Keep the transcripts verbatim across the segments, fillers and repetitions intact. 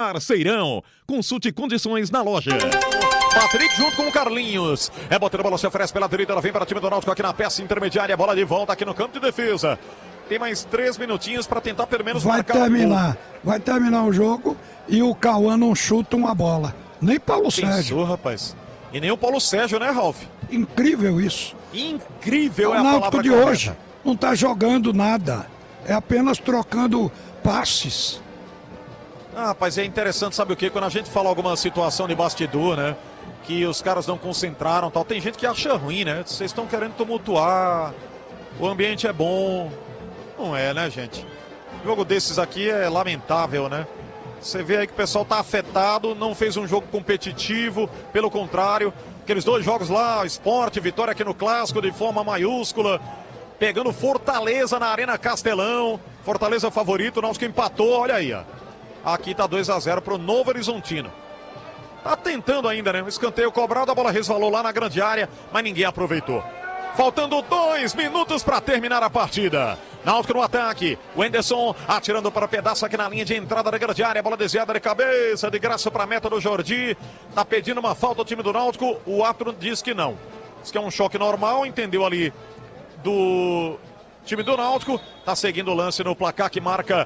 Parceirão, consulte condições na loja. Patrick junto com o Carlinhos. É botando a bola, se oferece pela direita, ela vem para o time do Náutico aqui na peça intermediária. Bola de volta aqui no campo de defesa. Tem mais três minutinhos para tentar pelo menos vai marcar terminar, o vai terminar o jogo e o Cauã não chuta uma bola. Nem Paulo Pensou, Sérgio. rapaz. E nem o Paulo Sérgio, né, Ralf? Incrível isso. Incrível o é a Náutico palavra de correta. hoje não está jogando nada. É apenas trocando passes. Ah, rapaz, é interessante, sabe o quê? Quando a gente fala alguma situação de bastidor, né? Que os caras não concentraram, tal. Tem gente que acha ruim, né? Vocês estão querendo tumultuar. O ambiente é bom. Não é, né, gente? Um jogo desses aqui é lamentável, né? Você vê aí que o pessoal tá afetado, não fez um jogo competitivo, pelo contrário, aqueles dois jogos lá, Sport, vitória aqui no Clássico de forma maiúscula, pegando Fortaleza na Arena Castelão, Fortaleza favorito, o Náutico empatou, olha aí, ó. Aqui tá dois a zero pro Novo Horizontino. Tá tentando ainda, né? Um escanteio cobrado, a bola resvalou lá na grande área, mas ninguém aproveitou. Faltando dois minutos para terminar a partida. Náutico no ataque. O Henderson atirando para o pedaço aqui na linha de entrada da grande área. Bola desviada de cabeça, de graça para a meta do Jordi. Tá pedindo uma falta ao time do Náutico. O árbitro diz que não. Diz que é um choque normal. Entendeu ali do time do Náutico. Tá seguindo o lance no placar que marca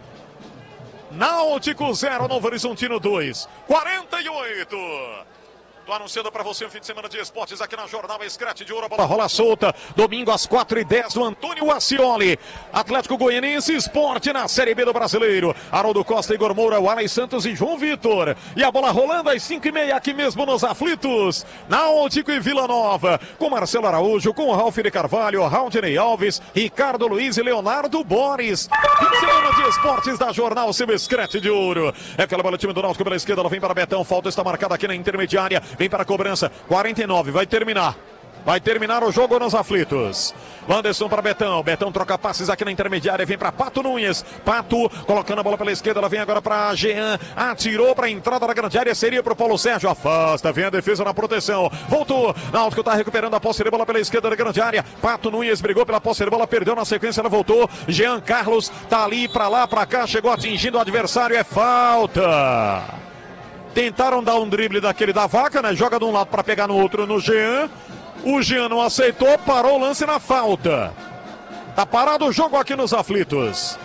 Náutico zero, Novo Horizontino dois. quarenta e oito. Tô anunciando para você um fim de semana de esportes aqui na Jornal Scratch de Ouro. A bola rola solta. Domingo às quatro e dez do Antônio Ascioli. Atlético Goianiense Esporte na Série B do Brasileiro. Haroldo Costa, Igor Moura, Wallace Santos e João Vitor. E a bola rolando às cinco e meia aqui mesmo nos aflitos. Náutico e Vila Nova. Com Marcelo Araújo, com o Ralf de Carvalho, Raudinei Alves, Ricardo Luiz e Leonardo Boris. Fim de semana de esportes da Jornal Seu Scratch de Ouro. É aquela bola, time do Náutico pela esquerda. Ela vem para Betão. Falta está marcada aqui na intermediária. Vem para a cobrança, quarenta e nove, vai terminar. Vai terminar o jogo nos aflitos. Wanderson para Betão. Betão troca passes aqui na intermediária. Vem para Pato Nunes. Pato colocando a bola pela esquerda. Ela vem agora para Jean. Atirou para a entrada da grande área. Seria para o Paulo Sérgio. Afasta. Vem a defesa na proteção. Voltou. Náutico está recuperando a posse de bola pela esquerda da grande área. Pato Nunes brigou pela posse de bola. Perdeu na sequência. Ela voltou. Jean Carlos está ali para lá, para cá. Chegou atingindo o adversário. É falta. Tentaram dar um drible daquele da vaca, né? Joga de um lado para pegar no outro no Jean. O Jean não aceitou, parou o lance na falta. Tá parado o jogo aqui nos aflitos.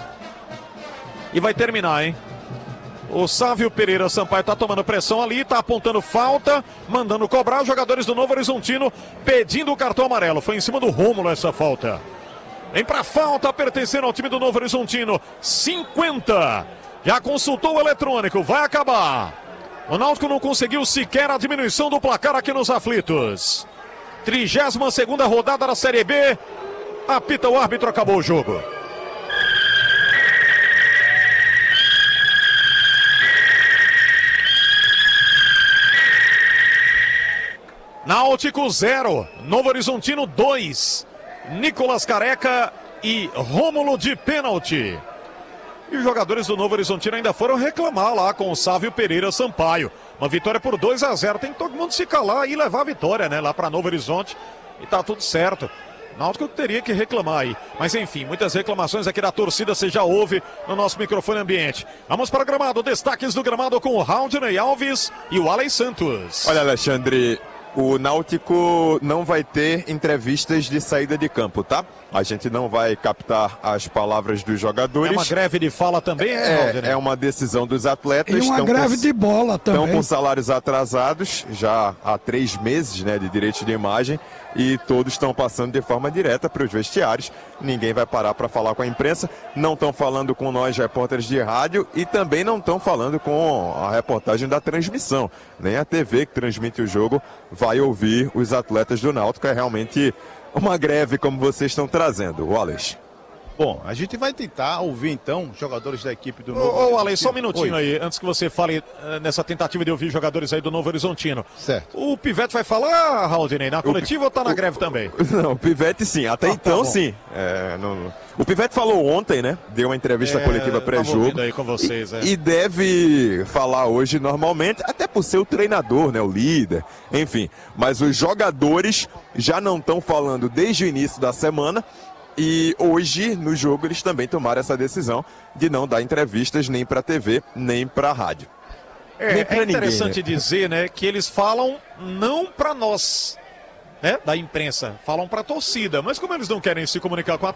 E vai terminar, hein? O Sávio Pereira Sampaio tá tomando pressão ali, tá apontando falta, mandando cobrar os jogadores do Novo Horizontino, pedindo o cartão amarelo. Foi em cima do Rômulo essa falta. Vem pra falta, pertencendo ao time do Novo Horizontino. cinquenta. Já consultou o eletrônico, vai acabar. O Náutico não conseguiu sequer a diminuição do placar aqui nos aflitos. trigésima segunda rodada da Série B. Apita o árbitro, acabou o jogo. Náutico zero, Novo Horizontino dois. Nicolas Careca e Rômulo de pênalti. E os jogadores do Novo Horizontino ainda foram reclamar lá com o Sávio Pereira Sampaio. Uma vitória por dois a zero. Tem que todo mundo se calar e levar a vitória, né? Lá para Novo Horizonte. E tá tudo certo. Náutico teria que reclamar aí. Mas enfim, muitas reclamações aqui da torcida você já ouve no nosso microfone ambiente. Vamos para o gramado. Destaques do gramado com o Raudinei Alves e o Wallace Santos. Olha, Alexandre, o Náutico não vai ter entrevistas de saída de campo, tá? A gente não vai captar as palavras dos jogadores. É uma greve de fala também, é, É, é uma decisão dos atletas. E uma Estão greve com, de bola também. Estão com salários atrasados já há três meses, né, de direitos de imagem, e todos estão passando de forma direta para os vestiários. Ninguém vai parar para falar com a imprensa. Não estão falando com nós, repórteres de rádio, e também não estão falando com a reportagem da transmissão. Nem a T V que transmite o jogo vai ouvir os atletas do Náutico. É realmente uma greve, como vocês estão trazendo, Wallace. Bom, a gente vai tentar ouvir então jogadores da equipe do Novo Ô, Horizontino. ô Wallace, só um minutinho Oi. aí, antes que você fale uh, nessa tentativa de ouvir jogadores aí do Novo Horizontino. Certo. O Pivete vai falar, Raudinei, na coletiva ou tá na o, greve também? Não, o Pivete sim, até Ah, então tá sim. É, não, o Pivete falou ontem, né? Deu uma entrevista É, coletiva pré-jogo. aí com vocês, e, é. e deve falar hoje normalmente, até por ser o treinador, né? O líder, enfim. Mas os jogadores já não estão falando desde o início da semana. E hoje, no jogo, eles também tomaram essa decisão de não dar entrevistas nem para a T V, nem para a rádio. É, Nem pra é ninguém, interessante né? dizer, né, que eles falam não para nós, né, da imprensa, falam para a torcida. Mas como eles não querem se comunicar com a